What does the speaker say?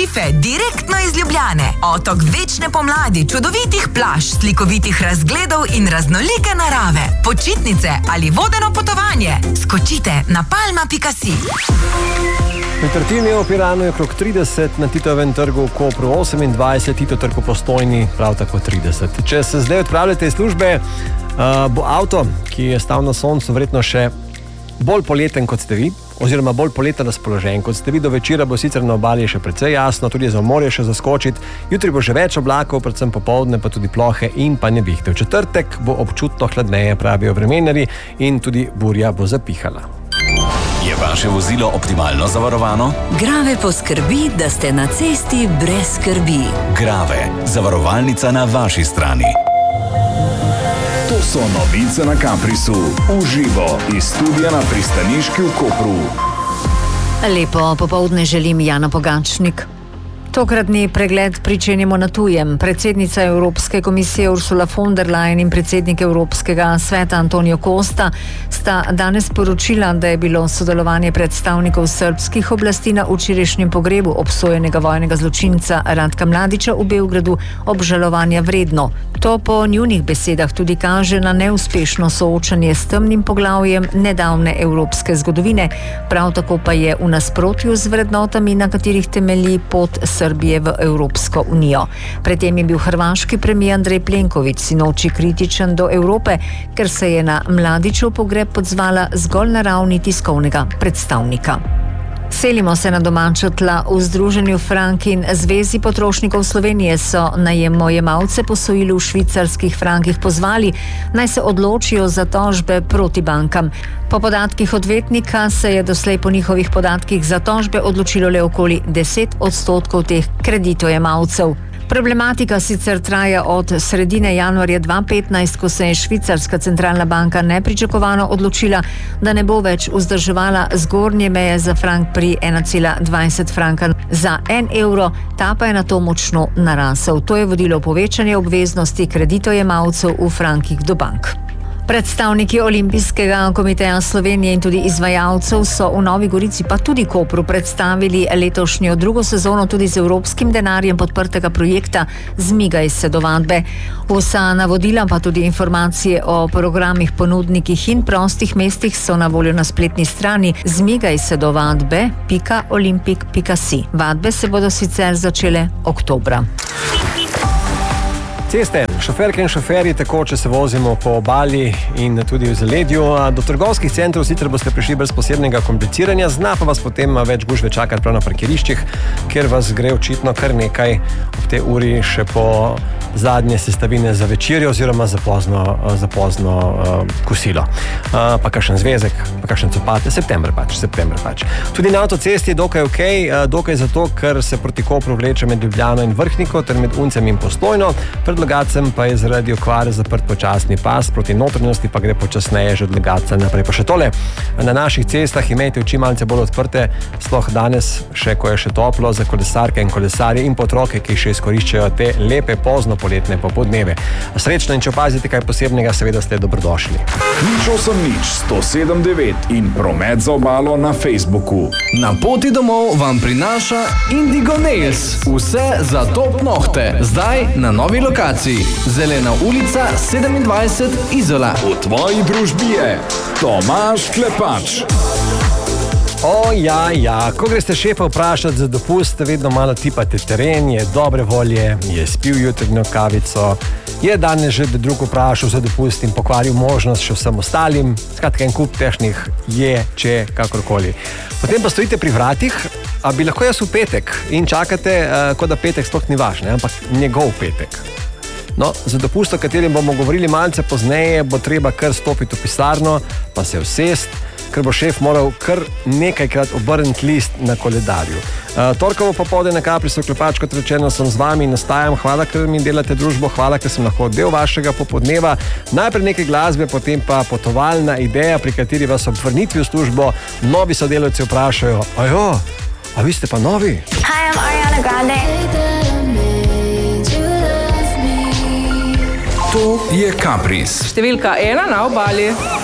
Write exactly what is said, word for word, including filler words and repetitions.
Tenerife, direktno iz Ljubljane. Otok večne pomladi, čudovitih plaž, slikovitih razgledov in raznolike narave. Počitnice ali vodeno potovanje. Skočite na palma pika si. V Tartini v Piranu je okrog trideset, na Titovem trgu v Kopru osemindvajset, Tito trg v Postojni prav tako trideset. Če se zdaj odpravljate iz službe, uh, bo avto, ki je stal na soncu, verjetno še bolj poleten kot ste vi, oziroma bolj poleten razpoložen kot ste vi. Do večera bo sicer na obali še precej jasno, tudi za morje še zaskočiti. Jutri bo že več oblakov, predvsem popoldne pa tudi plohe in pa nevihte. V četrtek bo občutno hladneje, pravijo vremenarji, in tudi burja bo zapihala. Je vaše vozilo optimalno zavarovano? Grave poskrbi, da ste na cesti brez skrbi. Grave, zavarovalnica na vaši strani. To so novice na Caprisu, v živo iz studia na pristaniški v Kopru. Lepo popoldne želim, Jana Pogačnik. Tokratni pregled pričenjamo na tujem. Predsednica Evropske komisije Ursula von der Leyen in predsednik Evropskega sveta Antonio Costa sta danes poročila, da je bilo sodelovanje predstavnikov srbskih oblasti na včerajšnjem pogrebu obsojenega vojnega zločinca Ratka Mladića v Beogradu obžalovanja vredno. To po njunih besedah tudi kaže na neuspešno soočanje s temnim poglavjem nedavne evropske zgodovine, prav tako pa je v nasprotju z vrednotami, na katerih temelji pot Srbije v Evropsko unijo. Predtem je bil hrvaški premijer Andrej Plenković sinoči kritičen do Evrope, ker se je na Mladićev pogreb odzvala zgolj na ravni tiskovnega predstavnika. Selimo se na domača tla. V Združenju Frank in Zvezi potrošnikov Slovenije so najemojemalce posojil v švicarskih frankih pozvali, naj se odločijo za tožbe proti bankam. Po podatkih odvetnika se je doslej po njihovih podatkih za tožbe odločilo le okoli deset odstotkov teh kreditojemalcev. Problematika sicer traja od sredine januarja dva tisoč petnajst, ko se je švicarska centralna banka nepričakovano odločila, da ne bo več vzdrževala zgornje meje za frank pri ena cela dvajset franka za en evro, ta pa je na to močno narasel. To je vodilo povečanje obveznosti kreditojemalcev v frankih do bank. Predstavniki Olimpijskega komiteja Slovenije in tudi izvajalcev so v Novi Gorici pa tudi Kopru predstavili letošnjo drugo sezono tudi z evropskim denarjem podprtega projekta Zmigaj se do vadbe. Vsa navodila pa tudi informacije o programih, ponudnikih in prostih mestih so na voljo na spletni strani zmigaj se do vadbe pika olimpik pika si. Vadbe se bodo sicer začele oktobra. Ceste, šoferke in šoferji, tako če se vozimo po obali in tudi v zaledju. Do trgovskih centrov sicer boste prišli brez posebnega kompliciranja, zna pa vas potem več gužve čakati prav na parkiriščih, ker vas gre očitno kar nekaj ob te uri še po zadnje sestavine za večerjo oziroma za pozno, za pozno uh, kosilo. Uh, pa kakšen zvezek, pa kakšen copate, september pač, september pač. Tudi na avtocesti je dokaj ok, uh, dokaj zato, ker se proti Kopru vleče med Ljubljano in Vrhniko ter med Uncem in Postojno. Predlagacem pa je zaradi okvare zaprt počasni pas, proti notranjosti pa gre počasneje že od Legatca naprej. Pa še tole, na naših cestah imejte oči malce bolj odprte, sploh danes, še ko je še toplo, za kolesarke in kolesarje in potroke, ki še izkoriščajo te lepe pozno poletne popodneve. Srečno, in če opazite kaj posebnega, seveda ste dobrodošli. Nič osem nič sto sedem devet in promet za obalo na Facebooku. Na poti domov vam prinaša Indigo Nails. Vse za top nohte. Zdaj na novi lokaciji. Zelena ulica sedemindvajset, Izola. V tvoji družbi je Tomaž Klepač. O, ja, ja, ko greste šefa vprašati za dopust, vedno malo tipate teren, je dobre volje, je spil jutrnjo kavico, je danes že drug vprašal za dopust in pokvaril možnost še vsem ostalim, skratka en kup tešnih je, če, kakorkoli. Potem pa stojite pri vratih, a bi lahko jaz v petek in čakate, uh, kot da petek sploh ni vaš, ne, ampak njegov petek. No, za dopust, o katerem bomo govorili malce pozneje, bo treba kar stopiti v pisarno, pa se usest, ker bo šef moral kar nekajkrat obrniti list na koledarju. Uh, torkovo popoldne na Caprisu Klepač, kot rečeno, sem z vami in nastajam. Hvala, ker mi delate družbo, hvala, ker sem lahko del vašega popodneva. Najprej nekaj glasbe, potem pa potovalna ideja, pri kateri vas ob vrnitvi v službo novi sodelavci vprašajo: ajo, a vi ste pa novi? Hi, I'm Ariana Grande. To je Capris. Številka ena na obali.